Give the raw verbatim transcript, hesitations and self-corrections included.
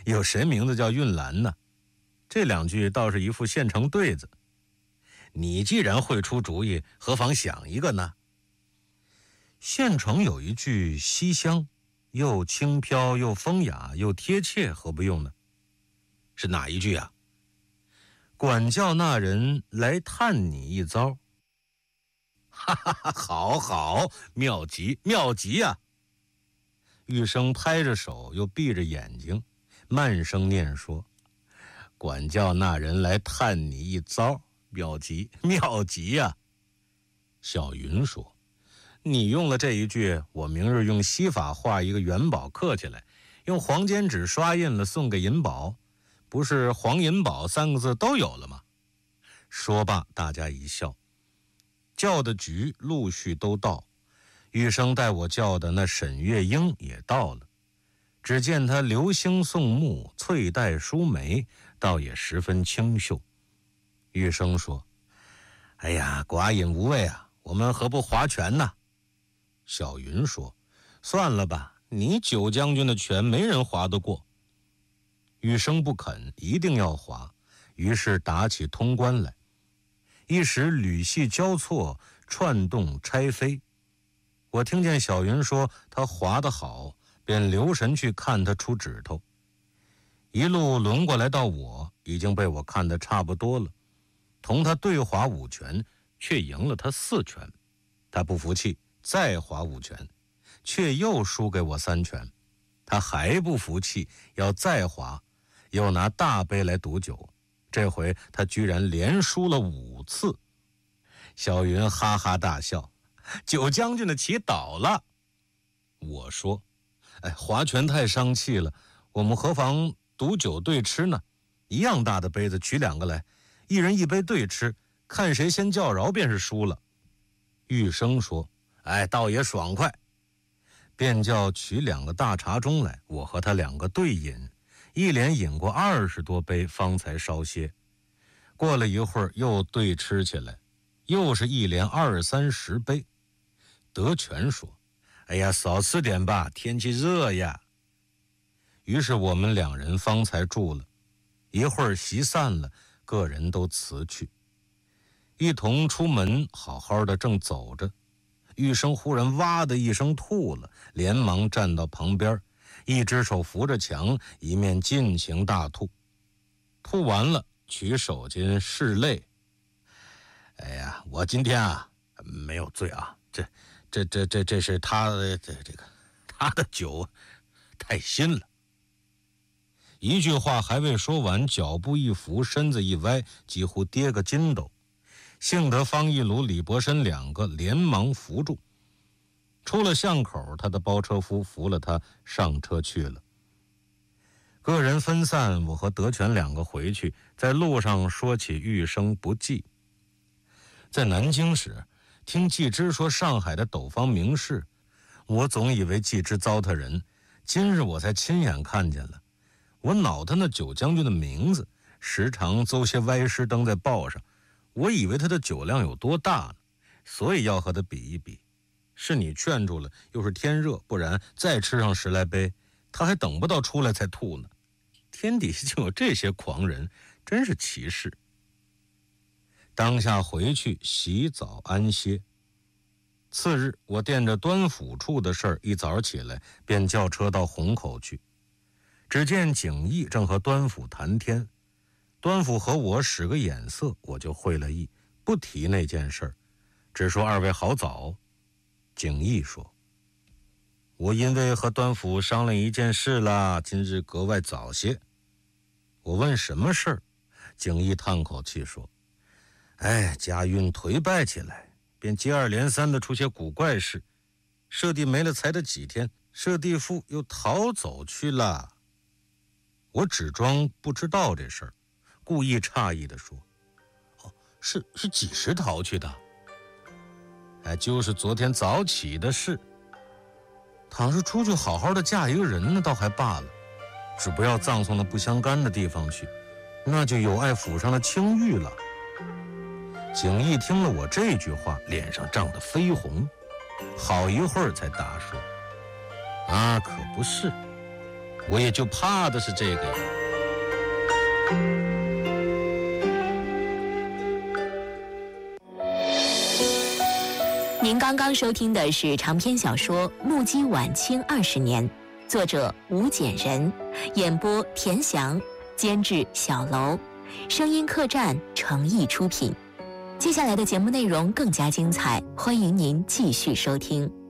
有谁名字叫运兰呢？这两句倒是一副现成对子。你既然会出主意，何妨想一个呢？现成有一句西厢，又轻飘又风雅又贴切，何不用呢？是哪一句啊？管教那人来探你一遭。哈哈哈，好好，妙极妙极呀！玉生拍着手，又闭着眼睛，慢声念说：管教那人来探你一遭，妙极妙极呀！小云说：你用了这一句，我明日用西法画一个元宝刻起来，用黄笺纸刷印了，送给银宝，不是黄银宝三个字都有了吗？说罢，大家一笑。叫的局陆续都到，玉生带我叫的那沈月英也到了。只见她流星送目，翠带梳眉，倒也十分清秀。玉生说：哎呀，寡饮无味啊，我们何不划拳呢？小云说：算了吧，你九将军的拳没人划得过。玉生不肯，一定要划，于是打起通关来。一时缕系交错，串动拆飞。我听见小云说他划得好，便留神去看他出指头。一路轮过来到我，已经被我看得差不多了。同他对划五拳，却赢了他四拳。他不服气，再划五拳，却又输给我三拳。他还不服气，要再划，又拿大杯来赌酒。这回他居然连输了五次。小云哈哈大笑：九将军的棋倒了。我说：哎，划拳太伤气了，我们何妨赌酒对吃呢？一样大的杯子，取两个来，一人一杯对吃，看谁先叫饶便是输了。玉生说：哎，倒也爽快。便叫取两个大茶盅来，我和他两个对饮，一连饮过二十多杯，方才稍歇。过了一会儿，又对吃起来，又是一连二三十杯。德全说：哎呀，少吃点吧，天气热呀。于是我们两人方才住了。一会儿席散了，个人都辞去。一同出门，好好的正走着，玉生忽然哇的一声吐了，连忙站到旁边，一只手扶着墙，一面尽情大吐。吐完了，取手巾拭泪。哎呀，我今天啊没有醉啊，这这这这这是他的这这个他的酒太新了。一句话还未说完，脚步一扶，身子一歪，几乎跌个筋斗。幸得方一鲁、李伯申两个连忙扶住。出了巷口，他的包车夫扶了他上车去了。个人分散，我和德全两个回去，在路上说起玉生不济。在南京时，听季之说上海的斗方名士，我总以为季之糟蹋人，今日我才亲眼看见了。我恼他那九将军的名字，时常邹些歪诗登在报上，我以为他的酒量有多大呢，所以要和他比一比。是你劝住了，又是天热，不然再吃上十来杯，他还等不到出来才吐呢。天底下就有这些狂人，真是奇事。当下回去洗澡安歇。次日，我惦着端府处的事儿，一早起来便叫车到虹口去。只见景逸正和端府谈天，端府和我使个眼色，我就会了意，不提那件事儿，只说二位好早。景逸说：我因为和端府商量一件事啦，今日格外早些。我问什么事儿，景逸叹口气说：哎，家运颓败起来，便接二连三的出些古怪事。舍弟没了才的几天，舍弟父又逃走去了。我只装不知道这事儿，故意诧异地说：哦，是是几时逃去的？哎，就是昨天早起的事。倘是出去好好的嫁一个人呢，倒还罢了，只不要葬送那不相干的地方去，那就有碍府上的清誉了。景逸听了我这句话，脸上涨得绯红，好一会儿才答说：啊，可不是， 我也就怕的是这个呀。 您刚刚收听的是长篇小说《目击晚清二十年》，作者吴简人，演播田翔，监制小楼，声音客栈诚意出品。接下来的节目内容更加精彩，欢迎您继续收听。